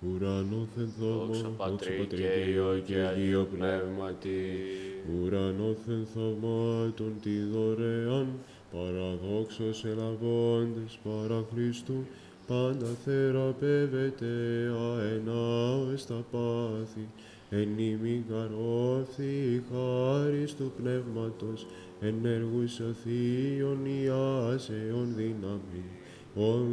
Ουρανόθεν Δόξα θαύμα, Πατρί και Υιό και Αγίο Πνεύματι. Ουρανόθεν θαυμάτων τη δωρεάν, παραδόξως ελαβώντες παρά Χριστού, πάντα θεραπεύεται αενάω στα πάθη, εν ημί καρόφθη χάρις του Πνεύματος, ενεργούσα θείων ιάσεων δύναμη,